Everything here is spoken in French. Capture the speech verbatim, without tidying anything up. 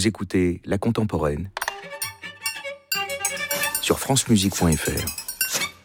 Vous écoutez La Contemporaine sur francemusique point f r.